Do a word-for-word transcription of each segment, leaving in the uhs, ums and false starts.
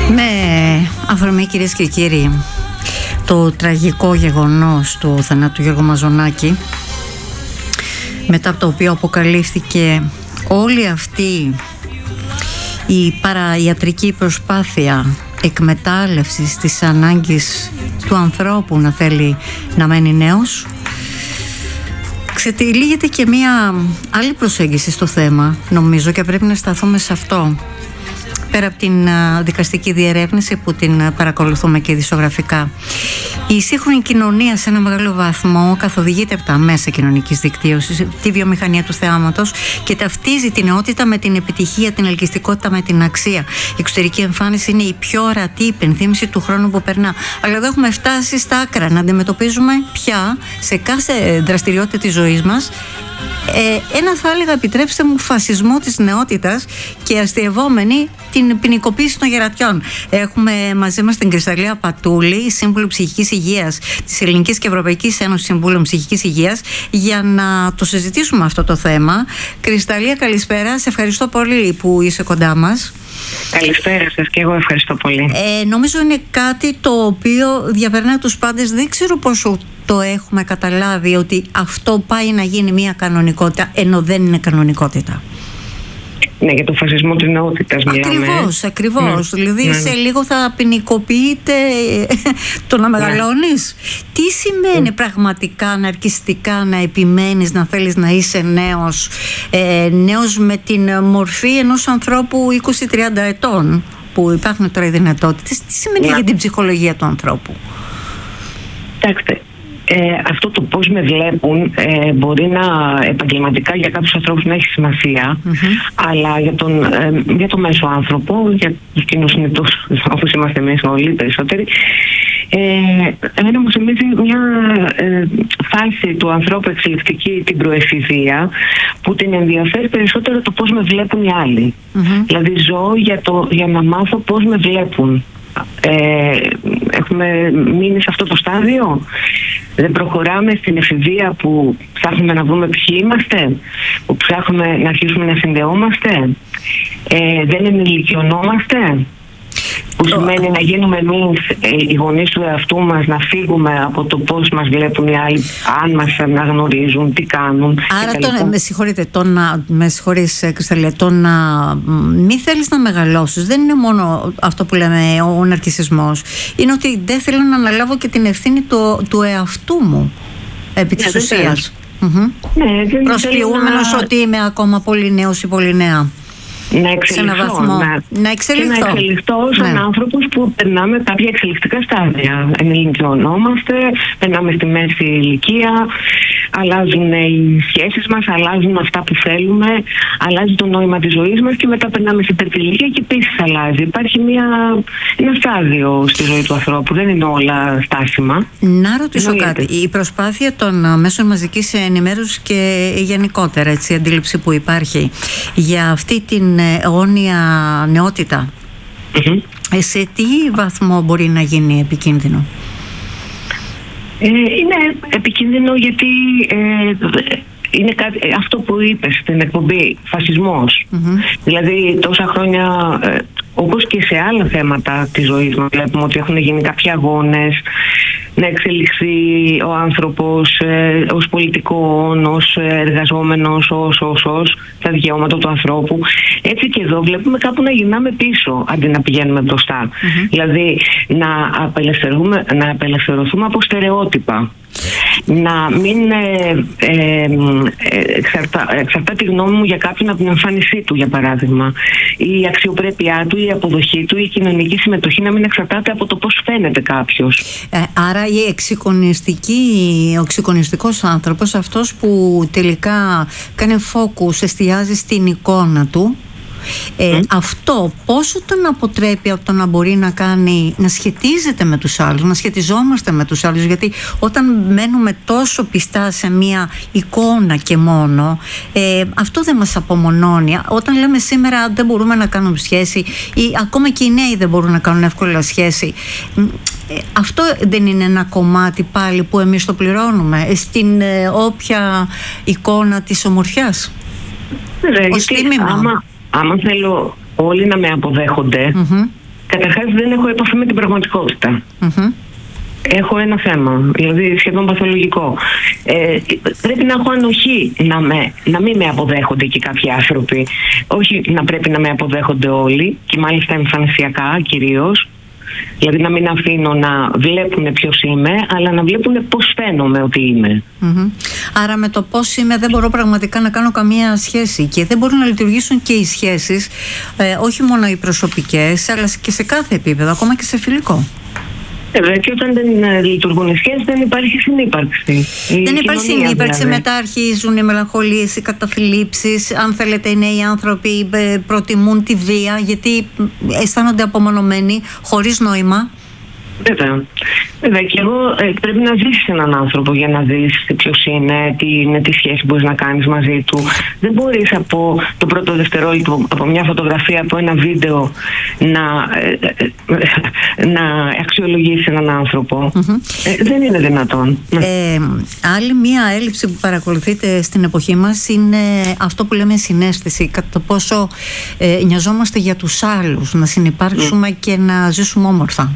Με αφορμή, κυρίες και κύριοι, το τραγικό γεγονός του θανάτου Γιώργου Μαζονάκη, μετά από το οποίο αποκαλύφθηκε όλη αυτή η παραϊατρική προσπάθεια εκμετάλλευσης της ανάγκης του ανθρώπου να θέλει να μένει νέος, ξετυλίγεται και μία άλλη προσέγγιση στο θέμα, νομίζω, και πρέπει να σταθούμε σε αυτό. Πέρα από την δικαστική διερεύνηση που την παρακολουθούμε και ειδησιογραφικά, η σύγχρονη κοινωνία σε ένα μεγάλο βαθμό καθοδηγείται από τα μέσα κοινωνικής δικτύωσης, τη βιομηχανία του θεάματος, και ταυτίζει την νεότητα με την επιτυχία, την ελκυστικότητα με την αξία. Η εξωτερική εμφάνιση είναι η πιο ορατή υπενθύμηση του χρόνου που περνά. Αλλά εδώ έχουμε φτάσει στα άκρα να αντιμετωπίζουμε πια σε κάθε δραστηριότητα της ζωής μας Ε, ένα, θα έλεγα, επιτρέψτε μου, φασισμό της νεότητας και αστειευόμενη την ποινικοποίηση των γερατιών. Έχουμε μαζί μας την Κρυσταλλία Πατούλη, σύμβουλο ψυχικής υγείας της Ελληνικής και Ευρωπαϊκής Ένωσης Συμβούλων Ψυχικής Υγείας, για να το συζητήσουμε αυτό το θέμα. Κρυσταλλία, καλησπέρα. Σε ευχαριστώ πολύ που είσαι κοντά μας. Καλησπέρα σας, και εγώ ευχαριστώ πολύ. Ε, νομίζω είναι κάτι το οποίο διαπερνάει τους πάντες. Δεν ξέρω πόσο το έχουμε καταλάβει ότι αυτό πάει να γίνει μια κανονικότητα, ενώ δεν είναι κανονικότητα. Ναι, για το φασισμό της νεότητας μιλάμε. Ακριβώς, ακριβώς. Ναι. Δηλαδή, ναι, σε λίγο θα ποινικοποιείται το να μεγαλώνεις. Ναι. Τι σημαίνει ναι. πραγματικά αναρκιστικά να επιμένεις να θέλεις να είσαι νέος, ε, νέος με την μορφή ενός ανθρώπου είκοσι τριάντα ετών, που υπάρχουν τώρα οι δυνατότητες. Τι σημαίνει ναι. για την ψυχολογία του ανθρώπου? Κοιτάξτε, Ε, αυτό το πώς με βλέπουν ε, μπορεί να επαγγελματικά για κάποιους ανθρώπους να έχει σημασία, mm-hmm. αλλά για τον, ε, για τον μέσο άνθρωπο, για τους κοινοσυνητούς όπως είμαστε εμείς όλοι περισσότεροι, ε, εμένα μου θυμίζει μια ε, φάση του ανθρώπου εξελικτική, την προεφηβεία, που την ενδιαφέρει περισσότερο το πώς με βλέπουν οι άλλοι. Mm-hmm. Δηλαδή ζω για, το, για να μάθω πώς με βλέπουν. Ε, έχουμε μείνει σε αυτό το στάδιο. Δεν προχωράμε στην εφηβεία που ψάχνουμε να βρούμε ποιοι είμαστε, που ψάχνουμε να αρχίσουμε να συνδεόμαστε, ε, δεν ενηλικιωνόμαστε, που σημαίνει να γίνουμε εμείς ε, οι γονείς του εαυτού μας, να φύγουμε από το πώς μας βλέπουν οι άλλοι, αν μας αναγνωρίζουν, τι κάνουν. Άρα το, με συγχωρείτε, το να, με συγχωρείς Κρυσταλλία, το να μη θέλεις να μεγαλώσεις δεν είναι μόνο αυτό που λέμε ο ναρκισσισμός. Είναι ότι δεν θέλω να αναλάβω και την ευθύνη του, του εαυτού μου επί της ναι, ουσίας. Mm-hmm. Ναι, Προσποιούμενος να... ότι είμαι ακόμα πολύ νέος ή πολύ νέα. Να εξελιχθώ, να, να εξελιχθώ, να εξελιχθώ σαν ναι. άνθρωπος που περνάμε κάποια εξελικτικά στάδια. Ενηλικιωνόμαστε, περνάμε στη μέση ηλικία, αλλάζουν οι σχέσεις μας, αλλάζουν αυτά που θέλουμε, αλλάζει το νόημα της ζωής μας, και μετά περνάμε σε ηλικία και επίσης αλλάζει. Υπάρχει μια, ένα στάδιο στη ζωή του ανθρώπου, δεν είναι όλα στάσιμα. Να ρωτήσω κάτι. Η προσπάθεια των μέσων μαζικής ενημέρωσης και γενικότερα, έτσι, η αντίληψη που υπάρχει για αυτή την αιώνια νεότητα, mm-hmm. σε τι βαθμό μπορεί να γίνει επικίνδυνο? Ε, είναι επικίνδυνο γιατί ε, είναι κάτι, αυτό που είπες στην εκπομπή, φασισμός. Mm-hmm. Δηλαδή τόσα χρόνια, ε, όπως και σε άλλα θέματα της ζωής μας, βλέπουμε ότι έχουν γίνει κάποιοι αγώνες να εξελιχθεί ο άνθρωπος ε, ως πολιτικών, ως εργαζόμενος, ως, ως, ως τα δικαιώματα του ανθρώπου. Έτσι και εδώ βλέπουμε κάπου να γυρνάμε πίσω αντί να πηγαίνουμε μπροστά. Mm-hmm. Δηλαδή να, απελευθερούμε, να απελευθερωθούμε από στερεότυπα. Να μην ε, ε, εξαρτά, εξαρτά τη γνώμη μου για κάποιον από την εμφάνισή του, για παράδειγμα. Η αξιοπρέπειά του, η αποδοχή του, η κοινωνική συμμετοχή να μην εξαρτάται από το πώς φαίνεται κάποιος. Ε, άρα η εξεικονιστική, ο εξεικονιστικός άνθρωπος, αυτός που τελικά κάνει focus, εστιάζει στην εικόνα του, Ε, mm. αυτό πόσο τον αποτρέπει από το να μπορεί να κάνει, να σχετίζεται με τους άλλους, να σχετιζόμαστε με τους άλλους? Γιατί όταν μένουμε τόσο πιστά σε μία εικόνα και μόνο, ε, αυτό δεν μας απομονώνει. Όταν λέμε σήμερα δεν μπορούμε να κάνουμε σχέση, ή ακόμα και οι νέοι δεν μπορούν να κάνουν εύκολα σχέση, ε, αυτό δεν είναι ένα κομμάτι πάλι που εμείς το πληρώνουμε στην ε, όποια εικόνα της ομορφιάς? Ρε, ως τίμημα. Άμα, άμα θέλω όλοι να με αποδέχονται, mm-hmm. Καταρχάς δεν έχω επαφή με την πραγματικότητα. Mm-hmm. Έχω ένα θέμα, δηλαδή σχεδόν παθολογικό. Ε, πρέπει να έχω ανοχή να, με, να μην με αποδέχονται και κάποιοι άνθρωποι. Όχι να πρέπει να με αποδέχονται όλοι, και μάλιστα εμφανισιακά κυρίως. Δηλαδή να μην αφήνω να βλέπουν ποιος είμαι, αλλά να βλέπουν πώς φαίνομαι ότι είμαι. Mm-hmm. Άρα με το πώς είμαι δεν μπορώ πραγματικά να κάνω καμία σχέση, και δεν μπορούν να λειτουργήσουν και οι σχέσεις, ε, όχι μόνο οι προσωπικές, αλλά και σε κάθε επίπεδο, ακόμα και σε φιλικό. Βέβαια, και όταν δεν λειτουργούν οι σχέσεις δεν υπάρχει συνύπαρξη. Δεν υπάρχει συνύπαρξη, δηλαδή. Μετά αρχίζουν οι μελαγχολίες, οι καταθλίψεις. Αν θέλετε, οι νέοι άνθρωποι προτιμούν τη βία, γιατί αισθάνονται απομονωμένοι, χωρίς νόημα. Βέβαια. Βέβαια, και εγώ ε, πρέπει να ζήσεις έναν άνθρωπο για να δεις ποιος είναι, τι είναι, τι σχέση μπορείς να κάνεις μαζί του. Δεν μπορείς από το πρώτο δευτερόλεπτο, από μια φωτογραφία, από ένα βίντεο να, ε, ε, να αξιολογήσεις έναν άνθρωπο. Mm-hmm. Ε, δεν είναι δυνατόν. Ε, άλλη μια έλλειψη που παρακολουθείτε στην εποχή μας είναι αυτό που λέμε συναίσθηση, κατά το πόσο ε, νοιαζόμαστε για τους άλλους, να συνυπάρξουμε mm. και να ζήσουμε όμορφα.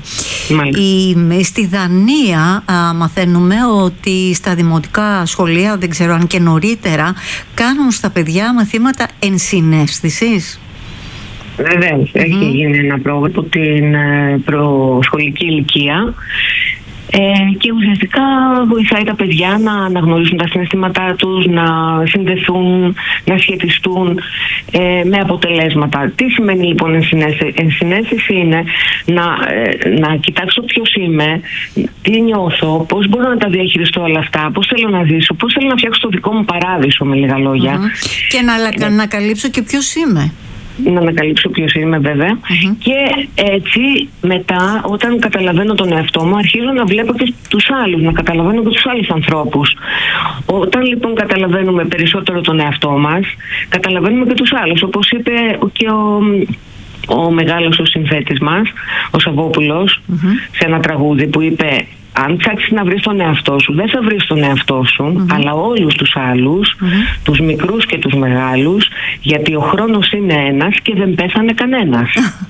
Η, στη Δανία α, μαθαίνουμε ότι στα δημοτικά σχολεία, δεν ξέρω αν και νωρίτερα, κάνουν στα παιδιά μαθήματα ενσυναίσθησης. Βεβαίως, mm-hmm. έχει γίνει ένα πρόγραμμα από την προσχολική ηλικία. Ε, και ουσιαστικά βοηθάει τα παιδιά να αναγνωρίσουν τα συναισθήματά τους, να συνδεθούν, να σχετιστούν ε, με αποτελέσματα. Τι σημαίνει λοιπόν ενσυναίσθηση? Ενσυναίσθηση είναι να, ε, να κοιτάξω ποιος είμαι, τι νιώθω, πώς μπορώ να τα διαχειριστώ όλα αυτά, πώς θέλω να ζήσω, πώς θέλω να φτιάξω το δικό μου παράδεισο, με λίγα λόγια. Mm-hmm. Και να ανακαλύψω και ποιος είμαι. Να ανακαλύψω ποιος είμαι, βέβαια. Mm-hmm. Και έτσι μετά, όταν καταλαβαίνω τον εαυτό μου, αρχίζω να βλέπω και τους άλλους, να καταλαβαίνω και τους άλλους ανθρώπους. Όταν λοιπόν καταλαβαίνουμε περισσότερο τον εαυτό μας, καταλαβαίνουμε και τους άλλους. Όπως είπε και ο, ο μεγάλος ο συνθέτης μας, ο Σαββόπουλος, mm-hmm. σε ένα τραγούδι που είπε: αν ψάξεις να βρεις τον εαυτό σου, δεν θα βρεις τον εαυτό σου, mm-hmm. αλλά όλους τους άλλους, mm-hmm. τους μικρούς και τους μεγάλους, γιατί ο χρόνος είναι ένας και δεν πέθανε κανένας.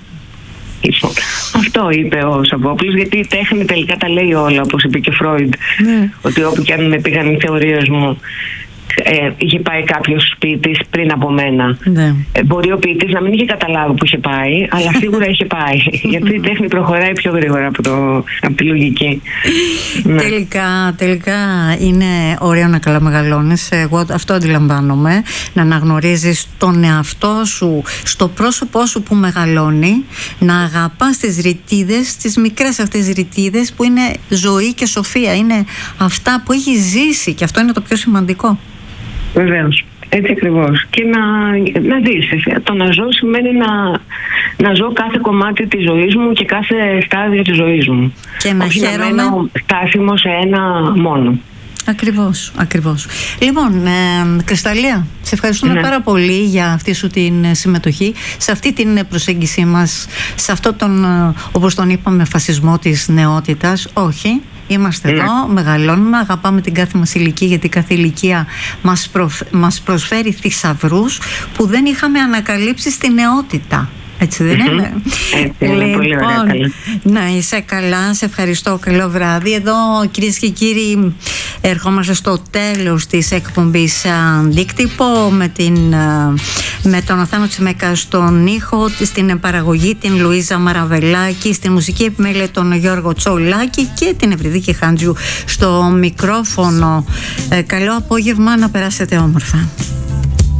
Αυτό είπε ο Σαββόπουλος, γιατί η τέχνη τελικά τα λέει όλα, όπως είπε και ο Φρόιντ, mm. ότι όπου και αν με πήγαν οι θεωρίες μου, Ε, είχε πάει κάποιος ποιητής πριν από μένα. Ναι. Ε, μπορεί ο ποιητής να μην είχε καταλάβει που είχε πάει, αλλά σίγουρα είχε πάει. Γιατί η τέχνη προχωράει πιο γρήγορα από, το, από τη λογική. Τελικά, τελικά είναι ωραίο να καλά μεγαλώνεις. Εγώ αυτό αντιλαμβάνομαι. Να αναγνωρίζεις τον εαυτό σου στο πρόσωπό σου που μεγαλώνει, να αγαπάς τις ρητίδες, τις μικρές αυτές ρητίδες που είναι ζωή και σοφία. Είναι αυτά που έχει ζήσει, και αυτό είναι το πιο σημαντικό. Βεβαίως, έτσι ακριβώς. Και να, να ζήσεις. Το να ζω σημαίνει να, να ζω κάθε κομμάτι της ζωής μου και κάθε στάδιο της ζωής μου. Και να όχι χαίρομαι. να μένω στάσιμο σε ένα μόνο. Ακριβώς, ακριβώς. Λοιπόν, ε, Κρυσταλλία, σε ευχαριστούμε ναι. πάρα πολύ για αυτή σου την συμμετοχή, σε αυτή την προσέγγιση μας, σε αυτό τον, όπως τον είπαμε, φασισμό της νεότητας. Όχι. Είμαστε ναι. εδώ, μεγαλώνουμε, αγαπάμε την κάθε μας ηλικία, γιατί κάθε ηλικία μας, προφ... μας προσφέρει θησαυρούς που δεν είχαμε ανακαλύψει στη νεότητα. Έτσι δεν mm-hmm. είναι? Έτσι είναι, λοιπόν, πολύ ωραία, καλά. Να είσαι καλά, σε ευχαριστώ, καλό βράδυ. Εδώ, κυρίες και κύριοι, ερχόμαστε στο τέλος της εκπομπής Αντίκτυπο με, την, με τον Οθάνο Τσιμέκα στον ήχο, στην παραγωγή την Λουίζα Μαραβελάκη, στη μουσική επιμέλεια τον Γιώργο Τσολάκη και την Ευρυδίκη Χάντζιου στο μικρόφωνο. Ε, καλό απόγευμα, να περάσετε όμορφα.